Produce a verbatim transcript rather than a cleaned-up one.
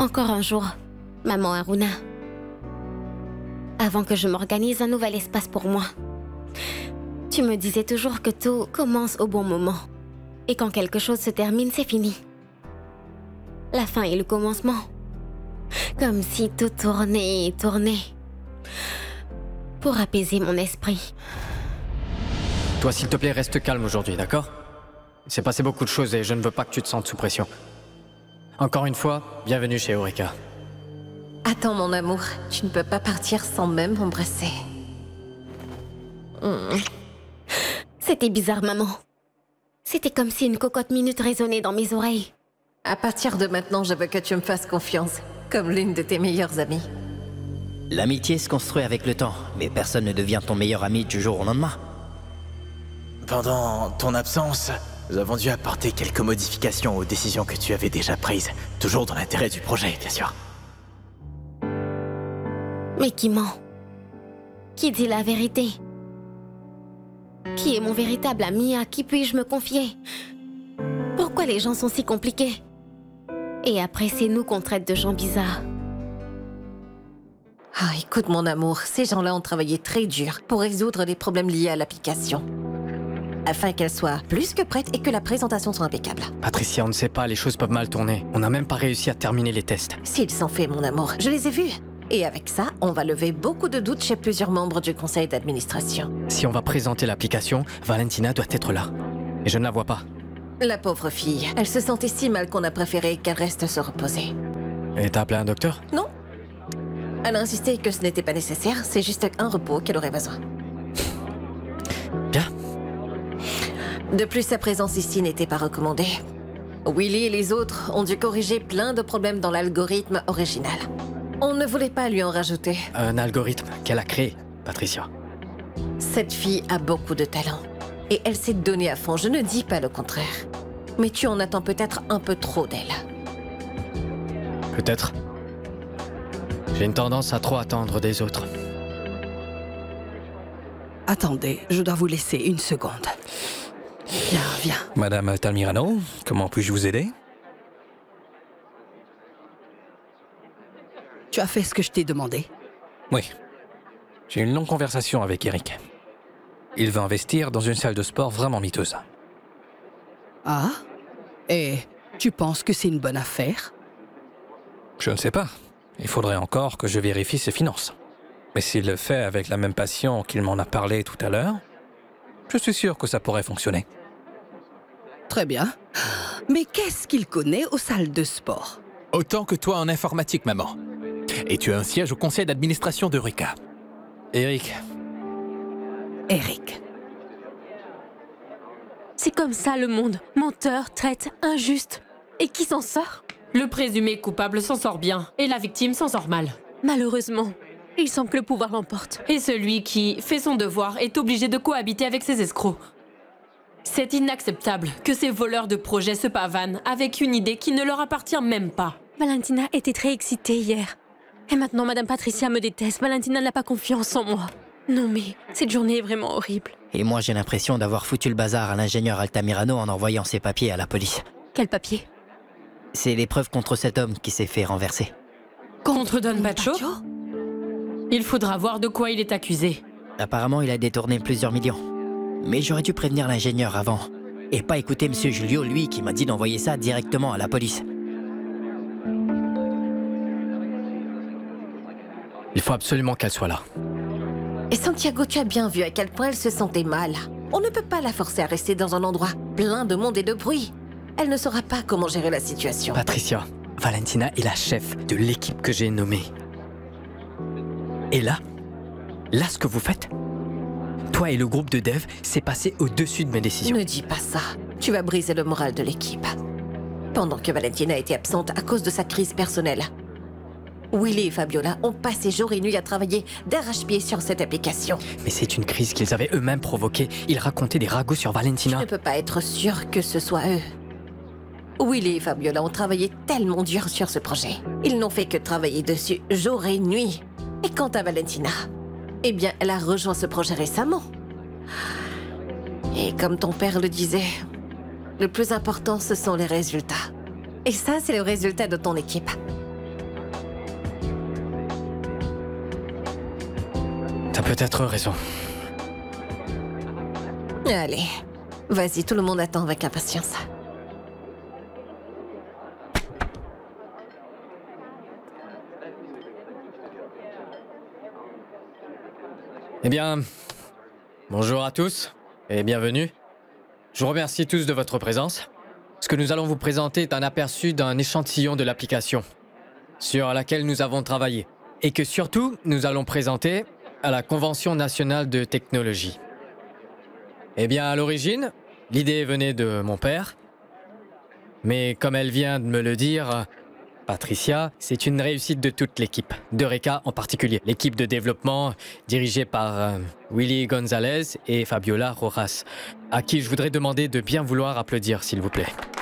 Encore un jour, maman Haruna. Avant que je m'organise un nouvel espace pour moi. Tu me disais toujours que tout commence au bon moment. Et quand quelque chose se termine, c'est fini. La fin est le commencement. Comme si tout tournait et tournait. Pour apaiser mon esprit. Toi, s'il te plaît, reste calme aujourd'hui, d'accord? Il s'est passé beaucoup de choses et je ne veux pas que tu te sentes sous pression. Encore une fois, bienvenue chez Eureka. Attends, mon amour, tu ne peux pas partir sans même m'embrasser. Mmh. C'était bizarre, maman. C'était comme si une cocotte minute résonnait dans mes oreilles. À partir de maintenant, je veux que tu me fasses confiance, comme l'une de tes meilleures amies. L'amitié se construit avec le temps, mais personne ne devient ton meilleur ami du jour au lendemain. Pendant ton absence, nous avons dû apporter quelques modifications aux décisions que tu avais déjà prises, toujours dans l'intérêt du projet, bien sûr. Mais qui ment? Qui dit la vérité? Qui est mon véritable ami? À qui puis-je me confier? Pourquoi les gens sont si compliqués? Et après, c'est nous qu'on traite de gens bizarres. Ah, écoute mon amour, ces gens-là ont travaillé très dur pour résoudre les problèmes liés à l'application. Afin qu'elle soit plus que prête et que la présentation soit impeccable. Patricia, on ne sait pas, les choses peuvent mal tourner. On n'a même pas réussi à terminer les tests. S'ils s'en fait, mon amour, je les ai vus. Et avec ça, on va lever beaucoup de doutes chez plusieurs membres du conseil d'administration. Si on va présenter l'application, Valentina doit être là. Et je ne la vois pas. La pauvre fille, elle se sentait si mal qu'on a préféré qu'elle reste se reposer. Et t'as appelé un docteur? Non. Elle a insisté que ce n'était pas nécessaire, c'est juste un repos qu'elle aurait besoin. Bien. De plus, sa présence ici n'était pas recommandée. Willy et les autres ont dû corriger plein de problèmes dans l'algorithme original. On ne voulait pas lui en rajouter. Un algorithme qu'elle a créé, Patricia. Cette fille a beaucoup de talent. Et elle s'est donnée à fond, je ne dis pas le contraire. Mais tu en attends peut-être un peu trop d'elle. Peut-être. J'ai une tendance à trop attendre des autres. Attendez, je dois vous laisser une seconde. Viens, viens. Madame Altamirano, comment puis-je vous aider? Tu as fait ce que je t'ai demandé? Oui. J'ai eu une longue conversation avec Eric. Il veut investir dans une salle de sport vraiment miteuse. Ah? Et tu penses que c'est une bonne affaire? Je ne sais pas. Il faudrait encore que je vérifie ses finances. Mais s'il le fait avec la même passion qu'il m'en a parlé tout à l'heure, je suis sûr que ça pourrait fonctionner. Très bien. Mais qu'est-ce qu'il connaît aux salles de sport? Autant que toi en informatique, maman. Et tu as un siège au conseil d'administration d'Eureka. Eric. Eric. C'est comme ça le monde. Menteur, traite, injuste. Et qui s'en sort? Le présumé coupable s'en sort bien, et la victime s'en sort mal. Malheureusement, il semble que le pouvoir l'emporte. Et celui qui fait son devoir est obligé de cohabiter avec ces escrocs. C'est inacceptable que ces voleurs de projets se pavanent avec une idée qui ne leur appartient même pas. Valentina était très excitée hier. Et maintenant, Madame Patricia me déteste. Valentina n'a pas confiance en moi. Non mais, cette journée est vraiment horrible. Et moi, j'ai l'impression d'avoir foutu le bazar à l'ingénieur Altamirano en envoyant ses papiers à la police. Quel papier? C'est les preuves contre cet homme qui s'est fait renverser. Contre Don Pacho? Il faudra voir de quoi il est accusé. Apparemment, il a détourné plusieurs millions. Mais j'aurais dû prévenir l'ingénieur avant. Et pas écouter Monsieur Julio, lui, qui m'a dit d'envoyer ça directement à la police. Il faut absolument qu'elle soit là. Et Santiago, tu as bien vu à quel point elle se sentait mal. On ne peut pas la forcer à rester dans un endroit plein de monde et de bruit. Elle ne saura pas comment gérer la situation. Patricia, Valentina est la chef de l'équipe que j'ai nommée. Et là, là ce que vous faites, toi et le groupe de dev, c'est passé au-dessus de mes décisions. Ne dis pas ça. Tu vas briser le moral de l'équipe. Pendant que Valentina était absente à cause de sa crise personnelle, Willy et Fabiola ont passé jour et nuit à travailler d'arrache-pied sur cette application. Mais c'est une crise qu'ils avaient eux-mêmes provoquée. Ils racontaient des ragots sur Valentina. Je ne peux pas être sûr que ce soit eux. Willy et Fabiola ont travaillé tellement dur sur ce projet. Ils n'ont fait que travailler dessus jour et nuit. Et quant à Valentina, eh bien, elle a rejoint ce projet récemment. Et comme ton père le disait, le plus important, ce sont les résultats. Et ça, c'est le résultat de ton équipe. peut-être raison. Allez, vas-y, tout le monde attend avec impatience. Eh bien, bonjour à tous et bienvenue. Je vous remercie tous de votre présence. Ce que nous allons vous présenter est un aperçu d'un échantillon de l'application sur laquelle nous avons travaillé et que surtout nous allons présenter à la Convention nationale de technologie. Eh bien, à l'origine, l'idée venait de mon père, mais comme elle vient de me le dire, Patricia, c'est une réussite de toute l'équipe, d'Eureka en particulier. L'équipe de développement dirigée par euh, Willy Gonzalez et Fabiola Rojas, à qui je voudrais demander de bien vouloir applaudir, s'il vous plaît.